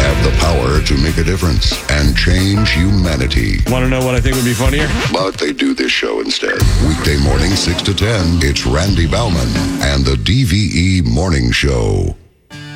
have the power to make a difference and change humanity. Want to know what I think would be funnier? But they do this show instead. Weekday morning, 6 to 10, it's Randy Bauman and the DVE Morning Show.